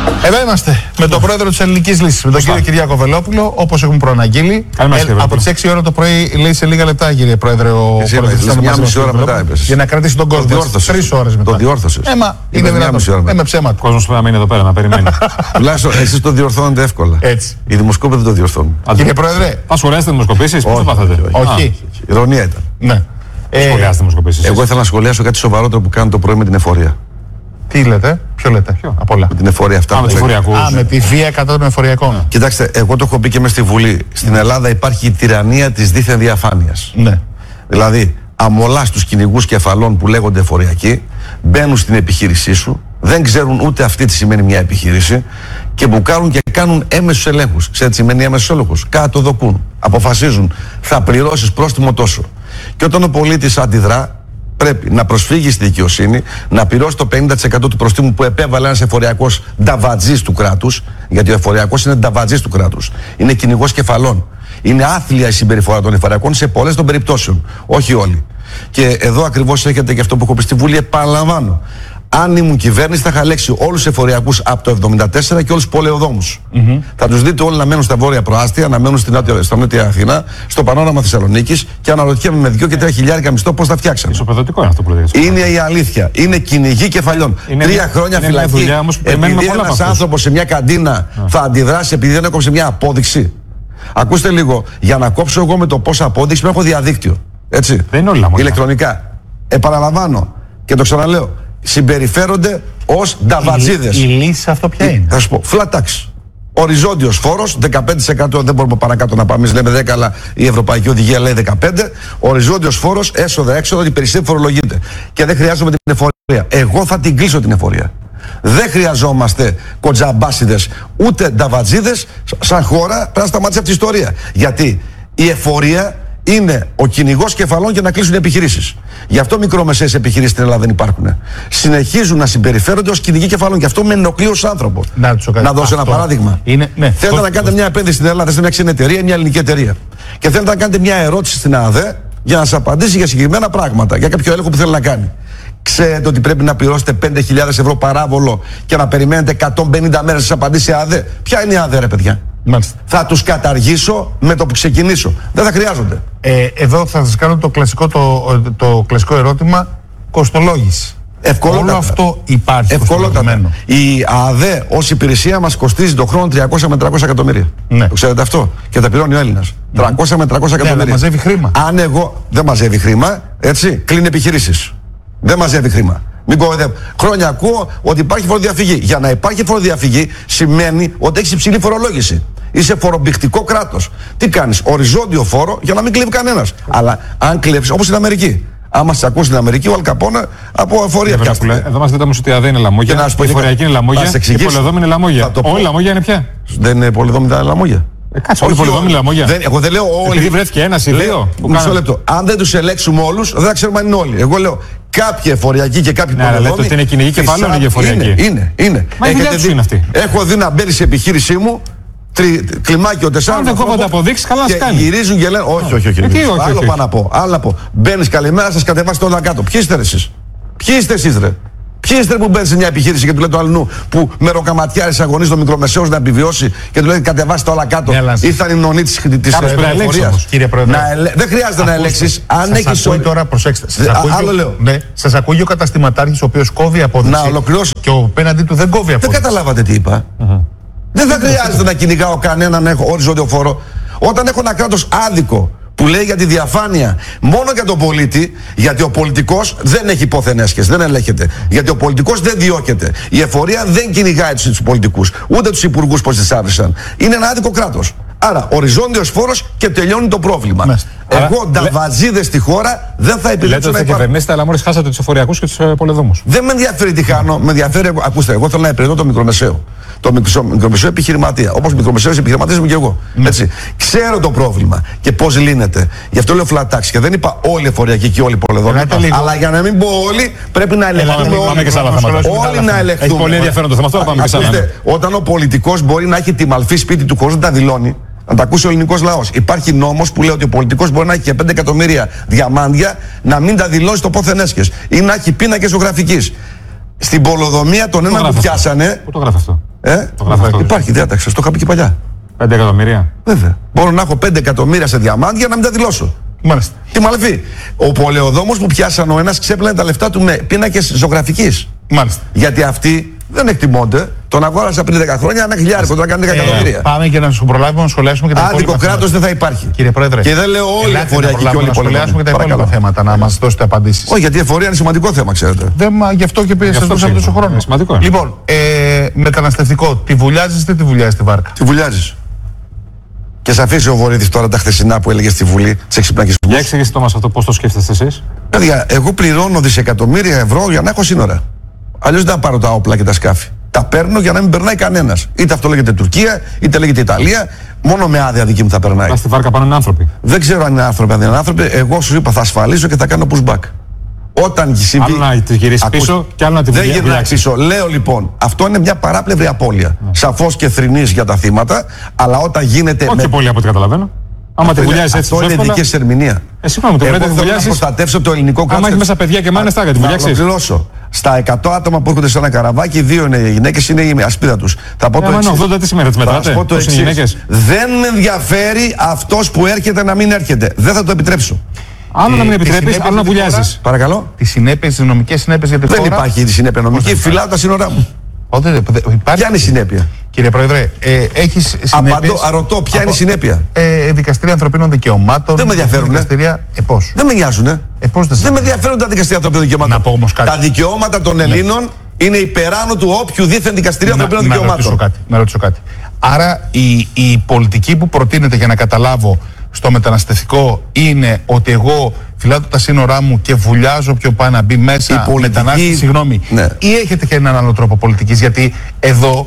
Εδώ είμαστε με τον πρόεδρο της Ελληνικής Λύσης, με τον κύριο Κυριάκο Βελόπουλο, όπως έχουμε προαναγγείλει. Από τις 6 ώρα το πρωί, λέει σε λίγα λεπτά, κύριε πρόεδρε, ο πρόεδρος. Μια μισή ώρα μετά έπεσε. Για να κρατήσει τον κόσμο. 3 ώρες μετά. Το διόρθωσες. Είναι δυνατόν. Με ψέματα. Ο κόσμος πρέπει να μείνει εδώ πέρα, να περιμένει. Τουλάχιστον εσείς το διορθώνετε εύκολα. Έτσι. Οι δημοσκόποι δεν το διορθώνουν. Κύριε πρόεδρε. Θα σχολιάσετε δημοσκοπήσεις, πώς το πάθατε? Όχι. Ηρωνία ήταν. Ναι. Σχολιάσετε δημοσκοπήσεις. Εγώ ήθελα να σχολιάσω κάτι σοβαρότερο που κάνω το πρωί με την εφορία. Τι λέτε, ποιο λέτε? Απ' όλα. Με την εφορία αυτά. Με τη βία κατά των εφοριακών. Κοιτάξτε, εγώ το έχω πει και μες στη Βουλή. Στην Ελλάδα υπάρχει η τυραννία της δίθεν διαφάνειας. Ναι. Δηλαδή, αμολάς τους κυνηγούς κεφαλών που λέγονται εφοριακοί, μπαίνουν στην επιχείρησή σου, δεν ξέρουν ούτε αυτή τι σημαίνει μια επιχείρηση και μπουκάρουν και κάνουν έμεσους ελέγχους. Ξέρετε τι σημαίνει έμεσους έλεγχους? Κάτω δοκούν. Αποφασίζουν, θα πληρώσεις πρόστιμο τόσο. Και όταν ο πολίτης αντιδρά, πρέπει να προσφύγει στη δικαιοσύνη, να πληρώσει το 50% του προστίμου που επέβαλε ένας εφοριακός νταβατζής του κράτους, γιατί ο εφοριακός είναι νταβατζής του κράτους. Είναι κυνηγός κεφαλών. Είναι άθλια η συμπεριφορά των εφοριακών σε πολλές των περιπτώσεων. Όχι όλοι. Και εδώ ακριβώς έρχεται και αυτό που έχω πει στη Βουλή. Επαναλαμβάνω. Αν ήμουν κυβέρνηση, θα είχα λέξει όλους τους εφοριακούς από το 1974 και όλους τους πολεοδόμους. Θα τους δείτε όλοι να μένουν στα βόρεια προάστια, να μένουν στα νότια Αθήνα, στο πανόραμα Θεσσαλονίκης και αναρωτιέμαι με 2 και 3 χιλιάρικα μισθό πώς θα φτιάξαν. Ισοπεδωτικό είναι αυτό που λέτε. Είναι η αλήθεια. Είναι κυνηγή κεφαλιών. 3 χρόνια φυλακή. Επειδή ένας άνθρωπος σε μια καντίνα θα αντιδράσει επειδή δεν έκοψε μια απόδειξη. Ακούστε λίγο, για να κόψω εγώ με το πόσα απόδειξη πρέπει να έχω διαδίκτυο. Έτσι. Δεν είναι όλα ηλεκτρονικά. Επαναλαμβάνω και το ξαναλέω. Συμπεριφέρονται ως νταβατζίδες. Η λύση σε αυτό ποια είναι? Θα σου πω, flat tax. Οριζόντιος φόρος, 15%, δεν μπορούμε παρακάτω να πάμε, εμείς λέμε 10, αλλά η Ευρωπαϊκή Οδηγία λέει 15. Οριζόντιος φόρος, έσοδα-έξοδα, η υπηρεσία φορολογείται. Και δεν χρειάζομαι την εφορία. Εγώ θα την κλείσω την εφορία. Δεν χρειαζόμαστε κοντζαμπάσιδες ούτε νταβατζίδες. Σαν χώρα πρέπει να σταματήσει αυτή η ιστορία. Γιατί η εφορία είναι ο κυνηγός κεφαλών για να κλείσουν οι επιχειρήσεις. Γι' αυτό μικρομεσαίες επιχειρήσεις στην Ελλάδα δεν υπάρχουν. Συνεχίζουν να συμπεριφέρονται ως κυνηγοί κεφαλών. Γι' αυτό με ενοχλεί ως άνθρωπο. Να δώσω ένα παράδειγμα. Θέλετε να κάνετε μια επένδυση στην Ελλάδα, σε μια ξένη εταιρεία, μια ελληνική εταιρεία. Και θέλετε να κάνετε μια ερώτηση στην ΑΔΕ για να σας απαντήσει για συγκεκριμένα πράγματα, για κάποιο έλεγχο που θέλει να κάνει. Ξέρετε ότι πρέπει να πληρώσετε 5.000 ευρώ παράβολο και να περιμένετε 150 μέρες να σας απαντήσει η ΑΔΕ? Ποια είναι η ΑΔΕ, ρε παιδιά? Μάλιστα. Θα τους καταργήσω με το που ξεκινήσω. Δεν θα χρειάζονται. Εδώ θα σας κάνω το κλασικό ερώτημα. Κοστολόγηση. Ευκολότατα. Όλο αυτό υπάρχει. Ευκολότατα. Η ΑΔΕ ως υπηρεσία μας κοστίζει το χρόνο 300 με 300 εκατομμύρια. Ναι. Το ξέρετε αυτό? Και τα πληρώνει ο Έλληνας. 300 με 300 εκατομμύρια. Ναι, μαζεύει χρήμα. Αν εγώ δεν μαζεύει χρήμα, έτσι, κλείνει επιχειρήσεις. Δεν μαζεύει χρήμα. Μην κοροϊδεύω. Χρόνια ακούω ότι υπάρχει φοροδιαφυγή. Για να υπάρχει φοροδιαφυγή σημαίνει ότι έχει υψηλή φορολόγηση. Είσαι φορομπηχτικό κράτος. Τι κάνεις? Οριζόντιο φόρο για να μην κλέβει κανένας. Αλλά αν κλέψεις, όπως στην Αμερική. Άμα σας ακούσει στην Αμερική, ο Αλκαπόνα από εφορία πιάστηκε. Εδώ μας λέτε όμως ότι η ΑΔΕ είναι λαμόγια, η εφοριακή είναι λαμόγια και η πολεοδόμη είναι λαμόγια. Όλοι λαμόγια είναι πια. Δεν είναι πολεοδόμη τα λαμόγια. Κάτσε, όλοι οι πολεοδόμοι είναι λαμόγια. Εγώ δεν λέω όλοι. Επειδή βρέθηκε ένας ή δύο. Μισό λεπτό. Αν δεν τους ελέγξουμε όλους, δεν θα ξέρουμε αν είναι όλοι. Εγώ λέω κάποιοι εφοριακοί και κάποιοι πολεοδόμοι. Ναι, λέτε ότι είναι κυνηγοί κεφαλών οι εφοριακοί. Είναι. Μα η δουλειά τους είναι αυτή. Έχω δει να μπαίνει σε επιχείρησή μου κλιμάκιο 4. Αν δεν κόβονται αποδείξεις, καλά και κάνει. γυρίζουν και λένε όχι. Άλλο πάνω να πω. Άλλο να πω. Μπαίνεις καλημέρα, σας κατεβάσει όλα κάτω. Ποιοι είστε εσείς? Ποιοι είστε εσείς, ρε? Ποιοι είστε που μπαίνετε σε μια επιχείρηση και του λέτε το αλλού που με ροκαματιάρης αγωνίζει το μικρομεσαίος να επιβιώσει και του λέτε κατεβάστε όλα κάτω? Ήρθαν οι νονοί της εφορίας. Δεν χρειάζεται να ελέγξεις. Αν έχεις όλη. Τώρα προσέξτε. Άλλο λέω. Σας ακούει ο καταστηματάρχης ο οποίος κόβει απόδειξη. Να ολοκληρώσω. Και ο απέναντί του δεν κόβει απόδειξη. Δεν καταλάβατε τι είπα. Δεν θα χρειάζεται να κυνηγάω κανέναν να έχω οριζόντιο φόρο. Όταν έχω ένα κράτος άδικο που λέει για τη διαφάνεια μόνο για τον πολίτη, γιατί ο πολιτικός δεν έχει υποθενέσχες, δεν ελέγχεται. Γιατί ο πολιτικός δεν διώκεται. Η εφορία δεν κυνηγάει τους πολιτικούς, ούτε τους υπουργούς πως τις άφησαν. Είναι ένα άδικο κράτος. Άρα, οριζόντιος φόρος και τελειώνει το πρόβλημα. Εγώ νταβατζίδες στη χώρα δεν θα επιλέξω να υπάρχουν. Λέτε ότι θα κυβερνήσετε, αλλά μόλις χάσατε τους εφοριακούς και τους πολεοδόμους. Δεν με ενδιαφέρει τι χάνω. Με ενδιαφέρει, ακούστε, εγώ θέλω να υπηρετώ το μικρομεσαίο. Το μικρομεσαίο επιχειρηματία. Όπως μικρομεσαίος επιχειρηματίας είμαι και εγώ. Έτσι. Ξέρω το πρόβλημα και πώς λύνεται. Γι' αυτό λέω flat tax. Και δεν είπα όλοι εφοριακοί και όλοι πολεοδόμοι. Αλλά για να μην πω όλοι, πρέπει να ελεγχθούμε όλοι να ελεγχθούμε. Έχει πολύ ενδιαφέρον το θέμα αυτό. Πάμε και σε άλλα. Όταν ο πολιτικός μπορεί να έχει τη μαλφή σπίτι του χωρίς να τα δηλώνει, να τα ακούσει ο ελληνικός λαός. Υπάρχει νόμος που λέει ότι ο πολιτικός μπορεί να έχει και 5 εκατομμύρια διαμάντια να μην τα δηλώσει στο πόθεν έσχες ή να έχει πίνακες ζωγραφικής. Στην πολεοδομία τον έναν που πιάσανε. Πού το γράφει αυτό? Υπάρχει διάταξη, το είχα πει και παλιά. 5 εκατομμύρια. Βέβαια. Μπορώ να έχω 5 εκατομμύρια σε διαμάντια να μην τα δηλώσω. Μάλιστα. Τι μαλεφή. Ο πολεοδόμος που πιάσαν ο ένας ξέπλαινε τα λεφτά του με πίνακες ζωγραφικής. Μάλιστα. Γιατί αυτοί δεν εκτιμώνται. Τον αγόρασα πριν 10 χρόνια, ένα χιλιάρικο, τώρα κάνει 10 εκατομμύρια. Πάμε και να σου προλάβουμε να σχολιάσουμε και τα υπόλοιπα. Άδικο κράτος δεν θα υπάρχει. Κύριε Πρόεδρε. Και δεν λέω όλοι οι εφοριακοί και όλοι οι πολεμικοί. Να σχολιάσουμε και τα υπόλοιπα θέματα, να μας δώσετε απαντήσεις. Όχι, γιατί η εφορία είναι σημαντικό θέμα, ξέρετε. Γι' αυτό και σας δώσαμε τόσο χρόνο. Λοιπόν, μεταναστευτικό, τη βουλιάζεις ή τη βουλιάζεις τη βάρκα? Τη βουλιάζεις. Και σε αφήσει ο Βορύδης τώρα τα χθεσινά που έλεγε στη Βουλή, τις εξυπνακισμούς. Για εξηγήστε το μας αυτό, πώς το σκέφτεστε εσείς. Παιδιά, εγώ πληρώνω δισεκατομμύρια ευρώ για να έχω σύνορα. Αλλιώς δεν θα πάρω τα όπλα και τα σκάφη. Τα παίρνω για να μην περνάει κανένας. Είτε αυτό λέγεται Τουρκία, είτε λέγεται Ιταλία. Μόνο με άδεια δική μου θα περνάει. Αλλά στη βάρκα πάνω είναι άνθρωποι. Δεν ξέρω αν είναι άνθρωποι, αν δεν είναι άνθρωποι. Εγώ σου είπα θα ασφαλίσω και θα κάνω pushback. Όταν συμβεί. Άλλο να τη γυρίσει πίσω και άλλο να τη βουλιάξει. Δεν γυρνάει πίσω. Λέω λοιπόν, αυτό είναι μια παράπλευρη απώλεια. Σαφώς και θρηνής για τα θύματα, αλλά όταν γίνεται. Όχι πολύ από ό,τι καταλαβαίνω. Άμα τη βουλιάζει έτσι. Αυτό είναι δική σας ερμηνεία. Συγγνώμη, το πρέπει να βουλιάσει. Να προστατεύσω το ελληνικό κράτος. Αν έχει μέσα παιδιά και μάνες, θα τη βουλιάξει. Στα 100 άτομα που έρχονται σε ένα καραβάκι, 2 είναι οι γυναίκες, είναι η ασπίδα τους. Θα πω το εξής. 80 τι σήμερα τις μετράτε. Δεν με ενδιαφέρει αυτός που έρχεται να μην έρχεται. Δεν θα το επιτρέψω. Άλλο να μην επιτρέπεις, άλλο να βουλιάζεις. Παρακαλώ. Τις συνέπειες, τις νομικές συνέπειες για τη χώρα. Δεν υπάρχει τη συνέπεια νομική. Φυλάω τα σύνορά μου. Ποια είναι η συνέπεια? Κύριε Πρόεδρε, έχεις συνέπειες. Ρωτώ, ποια είναι η συνέπεια? Δικαστήρια ανθρωπίνων δικαιωμάτων. Δεν με ενδιαφέρουν. Πώς? Δεν με νοιάζουν. Δεν με ενδιαφέρουν τα δικαστήρια ανθρωπίνων δικαιωμάτων. Να πω όμως κάτι. Τα δικαιώματα των Ελλήνων είναι υπεράνω του όποιου δίθεν δικαστηρίου ανθρωπίνων δικαιωμάτων. Να ρωτήσω κάτι. Άρα η πολιτική που προτείνεται, για να καταλάβω, στο μεταναστευτικό είναι ότι εγώ φυλάω τα σύνορά μου και βουλιάζω ποιο πάει να μπει μέσα μετανάστη, συγγνώμη. Ναι. Ή έχετε και έναν άλλο τρόπο πολιτικής? Γιατί εδώ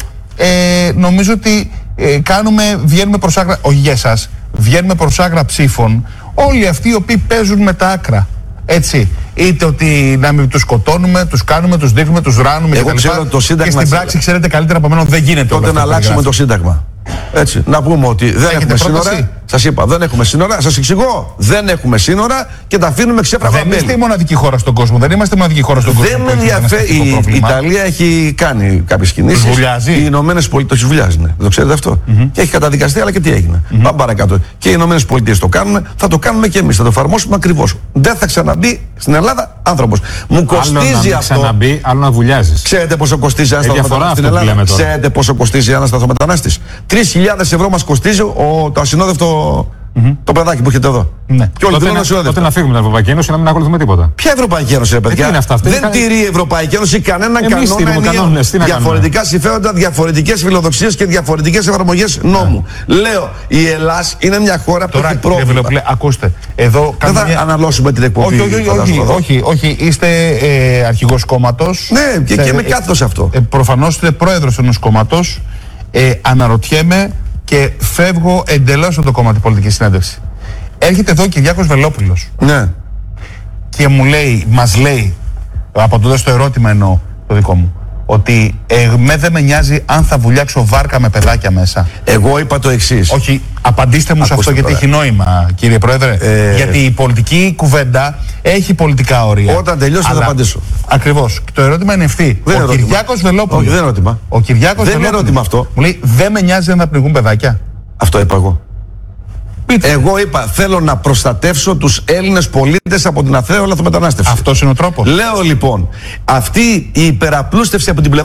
νομίζω ότι βγαίνουμε προς άκρα, όχι για εσάς, βγαίνουμε προς άκρα ψήφων όλοι αυτοί οι οποίοι παίζουν με τα άκρα. Έτσι. Είτε ότι να μην τους σκοτώνουμε, τους κάνουμε, τους δείχνουμε, τους ράνουμε εγώ ξέρω το Σύνταγμα. Και στην πράξη ξέρετε καλύτερα από μένα δεν γίνεται. Τότε να αλλάξουμε το Σύνταγμα. Έτσι, να πούμε ότι δεν έχουμε σύνορα. Σας είπα, δεν έχουμε σύνορα. Σας εξηγώ, δεν έχουμε σύνορα και τα αφήνουμε ξέφραγα. Δεν είμαστε η μοναδική χώρα στον κόσμο. Δεν είμαστε η μοναδική χώρα στον κόσμο. Δεν με ενδιαφέρει. Η Ιταλία έχει κάνει κάποιες κινήσεις. Οι Ηνωμένες Πολιτείες βουλιάζουν. Δεν το ξέρετε αυτό. Και έχει καταδικαστεί, αλλά και τι έγινε. Πάμε παρακάτω. Και οι Ηνωμένες Πολιτείες το κάνουν, θα το κάνουμε και εμείς. Θα το εφαρμόσουμε ακριβώς. Δεν θα ξαναμπεί στην Ελλάδα άνθρωπος. Μου κοστίζει αυτό. Ξαναμπεί, άλλο να βουλιάζεις. Ξέρετε πόσο κοστίζει ένα σταθμομετανάστης στην Ελλάδα? Ξέρετε πόσο κοστίζει ένα σταθμομετανάστης? 3.000 ευρώ μας κοστίζει το ασυνόδευτο το παιδάκι που έχετε εδώ. Ναι. Και όλοι δηλώνουν ασυνόδευτο. Τότε να φύγουμε την Ευρωπαϊκή Ένωση να μην ακολουθούμε τίποτα. Ποια Ευρωπαϊκή Ένωση, ρε παιδιά? Δεν τηρεί η Ευρωπαϊκή Ένωση κανέναν κανόνα. Διαφορετικά συμφέροντα, διαφορετικές φιλοδοξίες και διαφορετικές εφαρμογές νόμου. Λέω, η Ελλάδα είναι μια χώρα που έχει πρόβλημα. Ακούστε, εδώ δεν θα αναλώσουμε την εκπομπή. Όχι, είστε αρχηγός κόμματος. Ναι, και είμαι κάθετος σε αυτό. Προφανώς είστε πρόεδρος ενός κόμματος. Αναρωτιέμαι και φεύγω εντελώς από το κόμμα την πολιτική συνέντευξη. Έρχεται εδώ ο Κυριάκος Βελόπουλος. Ναι. Και μας λέει, από το στο ερώτημα εννοώ το δικό μου, ότι δεν με νοιάζει αν θα βουλιάξω βάρκα με παιδάκια μέσα. Εγώ είπα το εξής. Όχι, απαντήστε μου σε αυτό γιατί έχει νόημα, κύριε Πρόεδρε. Γιατί η πολιτική κουβέντα έχει πολιτικά όρια. Όταν τελειώσει θα απαντήσω. Ακριβώς. Το ερώτημα είναι ευθύ. Ο Κυριάκος Βελόπουλος. Όχι, δεν είναι ερώτημα. Δεν είναι ερώτημα αυτό. Μου λέει, δεν με νοιάζει αν θα πνιγούν παιδάκια. Αυτό είπα εγώ. Εγώ είπα, θέλω να προστατεύσω τους Έλληνες πολίτες από την αθρέα λαθρομετανάστευση. Αυτός είναι ο τρόπος. Λέω λοιπόν, αυτή η υπεραπλούστευση από την πλευρά